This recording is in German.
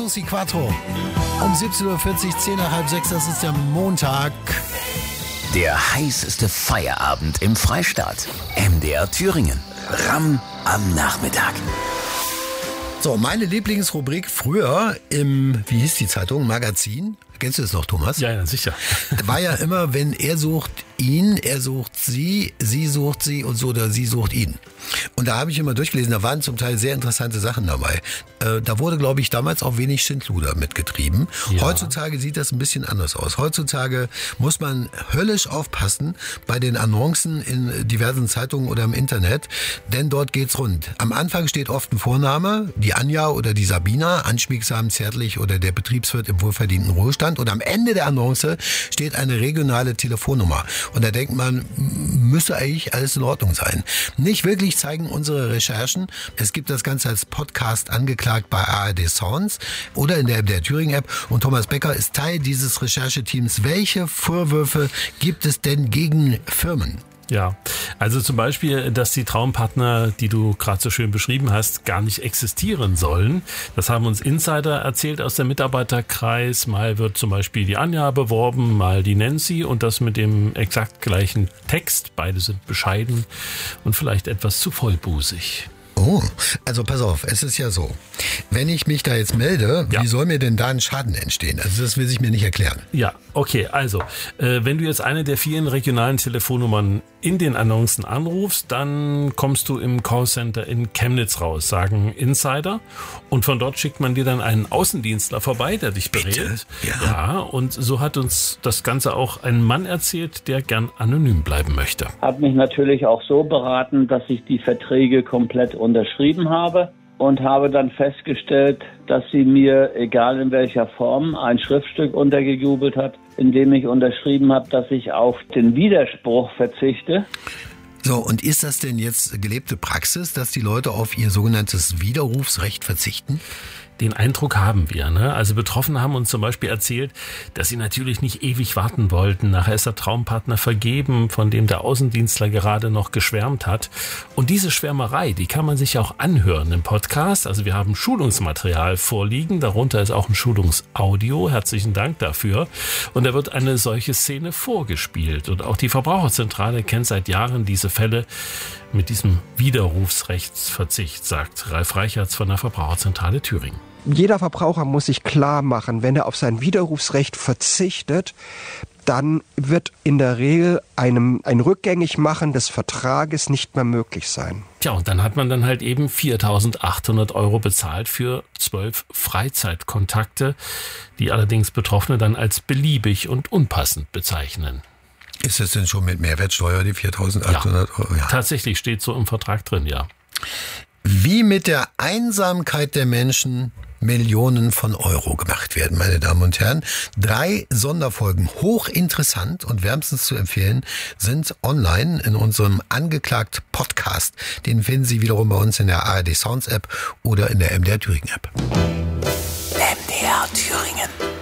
Lucy Quattro. Um 17.40 Uhr, 10 nach halb 6, das ist der Montag. Der heißeste Feierabend im Freistaat. MDR Thüringen. Ramm am Nachmittag. So, meine Lieblingsrubrik früher im, wie hieß die Zeitung, Magazin? Kennst du das noch, Thomas? Ja, sicher. War ja immer, wenn er sucht ihn, er sucht sie sucht sie und so, oder sie sucht ihn. Und da habe ich immer durchgelesen, da waren zum Teil sehr interessante Sachen dabei. Da wurde, glaube ich, damals auch wenig Schindluder mitgetrieben. Ja. Heutzutage sieht das ein bisschen anders aus. Heutzutage muss man höllisch aufpassen bei den Annoncen in diversen Zeitungen oder im Internet, denn dort geht's rund. Am Anfang steht oft ein Vorname, die Anja oder die Sabina, anschmiegsam, zärtlich oder der Betriebswirt im wohlverdienten Ruhestand. Und am Ende der Annonce steht eine regionale Telefonnummer. Und da denkt man, müsste eigentlich alles in Ordnung sein. Nicht wirklich zeigen unsere Recherchen. Es gibt das Ganze als Podcast angeklagt bei ARD Sounds oder in der MDR Thüringen App. Und Thomas Becker ist Teil dieses Rechercheteams. Welche Vorwürfe gibt es denn gegen Firmen? Ja, also zum Beispiel, dass die Traumpartner, die du gerade so schön beschrieben hast, gar nicht existieren sollen. Das haben uns Insider erzählt aus dem Mitarbeiterkreis. Mal wird zum Beispiel die Anja beworben, mal die Nancy und das mit dem exakt gleichen Text. Beide sind bescheiden und vielleicht etwas zu vollbusig. Oh, also pass auf, es ist ja so, wenn ich mich da jetzt melde, wie soll mir denn da ein Schaden entstehen? Also das will sich mir nicht erklären. Ja, okay, also wenn du jetzt eine der vielen regionalen Telefonnummern in den Annoncen anrufst, dann kommst du im Callcenter in Chemnitz raus, sagen Insider. Und von dort schickt man dir dann einen Außendienstler vorbei, der dich berät. Ja, und so hat uns das Ganze auch ein Mann erzählt, der gern anonym bleiben möchte. Hat mich natürlich auch so beraten, dass ich die Verträge komplett unterschrieben habe und habe dann festgestellt, dass sie mir, egal in welcher Form, ein Schriftstück untergejubelt hat, in dem ich unterschrieben habe, dass ich auf den Widerspruch verzichte. So, und ist das denn jetzt gelebte Praxis, dass die Leute auf ihr sogenanntes Widerrufsrecht verzichten? Den Eindruck haben wir, ne? Also Betroffene haben uns zum Beispiel erzählt, dass sie natürlich nicht ewig warten wollten. Nachher ist der Traumpartner vergeben, von dem der Außendienstler gerade noch geschwärmt hat. Und diese Schwärmerei, die kann man sich auch anhören im Podcast. Also wir haben Schulungsmaterial vorliegen, darunter ist auch ein Schulungsaudio. Herzlichen Dank dafür. Und da wird eine solche Szene vorgespielt. Und auch die Verbraucherzentrale kennt seit Jahren diese Fälle mit diesem Widerrufsrechtsverzicht, sagt Ralf Reichertz von der Verbraucherzentrale Thüringen. Jeder Verbraucher muss sich klar machen, wenn er auf sein Widerrufsrecht verzichtet, dann wird in der Regel ein Rückgängigmachen des Vertrages nicht mehr möglich sein. Tja, und dann hat man dann halt eben 4.800 € bezahlt für 12 Freizeitkontakte, die allerdings Betroffene dann als beliebig und unpassend bezeichnen. Ist das denn schon mit Mehrwertsteuer, die 4.800 €? Ja, tatsächlich steht so im Vertrag drin, ja. Wie mit der Einsamkeit der Menschen Millionen von Euro gemacht werden, meine Damen und Herren. 3 Sonderfolgen, hochinteressant und wärmstens zu empfehlen, sind online in unserem Angeklagt-Podcast. Den finden Sie wiederum bei uns in der ARD Sounds App oder in der MDR Thüringen App. MDR Thüringen.